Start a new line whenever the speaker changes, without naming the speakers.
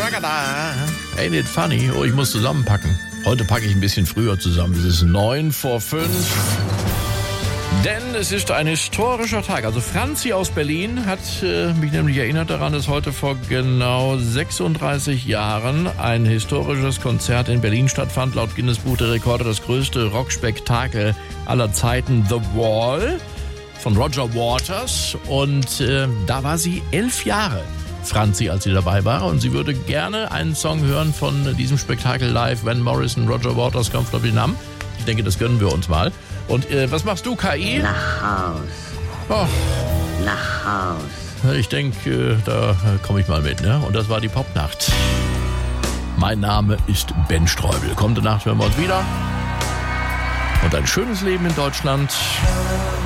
Ragada. Ain't it funny? Oh, ich muss zusammenpacken. Heute packe ich ein bisschen früher zusammen. Es ist 5:09. Denn es ist ein historischer Tag. Also Franzi aus Berlin hat mich nämlich erinnert daran, dass heute vor genau 36 Jahren ein historisches Konzert in Berlin stattfand. Laut Guinness Buch der Rekorde das größte Rockspektakel aller Zeiten, The Wall von Roger Waters. Und da war sie 11 Jahre, Franzi, als sie dabei war. Und sie würde gerne einen Song hören von diesem Spektakel live. Van Morrison, Roger Waters, Come From Vietnam. Ich denke, das gönnen wir uns mal. Und was machst du, KI?
Nach Haus.
Oh.
Nach Haus.
Ich denke, da komme ich mal mit, ne? Und das war die Popnacht. Mein Name ist Ben Streubel. Kommende Nacht hören wir uns wieder. Und ein schönes Leben in Deutschland.